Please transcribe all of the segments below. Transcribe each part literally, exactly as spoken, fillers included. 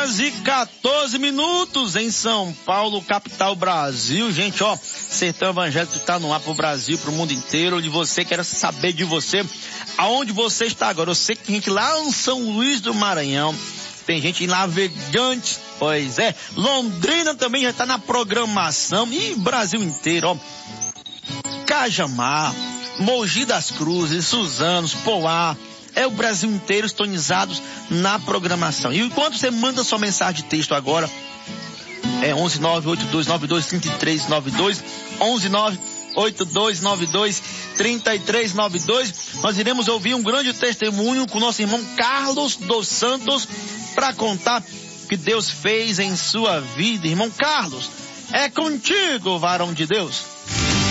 horas e quatorze minutos em São Paulo, capital Brasil. Gente, ó, Sertão Evangélico está no ar pro Brasil, pro mundo inteiro. Onde você quer saber de você, aonde você está agora. Eu sei que tem gente lá em São Luís do Maranhão, tem gente em Navegantes, pois é. Londrina também já está na programação. E Brasil inteiro, ó. Cajamar, Mogi das Cruzes, Suzanos, Poá. É o Brasil inteiro estonizados na programação. E enquanto você manda sua mensagem de texto agora, é onze nove oito dois nove dois três três nove dois, onze nove oito dois nove dois três três nove dois, nós iremos ouvir um grande testemunho com o nosso irmão Carlos dos Santos para contar o que Deus fez em sua vida. Irmão Carlos, é contigo, varão de Deus.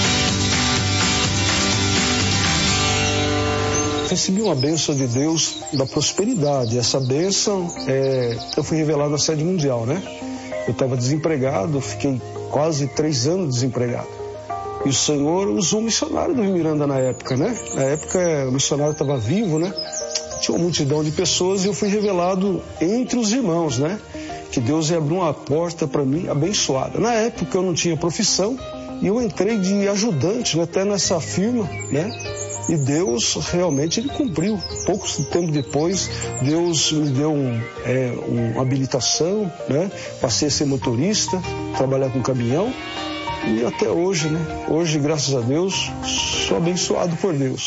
Recebi uma bênção de Deus da prosperidade. Essa bênção, é, eu fui revelado na sede mundial, né? Eu estava desempregado, fiquei quase três anos desempregado. E o Senhor usou um missionário do Rio Miranda na época, né? Na época o missionário estava vivo, né? Tinha uma multidão de pessoas e eu fui revelado entre os irmãos, né? Que Deus ia abrir uma porta para mim abençoada. Na época eu não tinha profissão e eu entrei de ajudante, né? Até nessa firma, né? E Deus realmente ele cumpriu. Pouco tempo depois, Deus me deu um, é, uma habilitação, né? Passei a ser motorista, trabalhar com caminhão. E até hoje, né? Hoje, graças a Deus, sou abençoado por Deus.